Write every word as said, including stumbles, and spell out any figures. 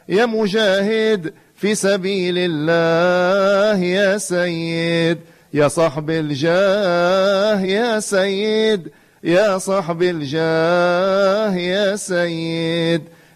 يا مجاهد في سبيل الله يا سيد، يا صاحب الجاه يا سيد، يا صاحب الجاه يا سيد،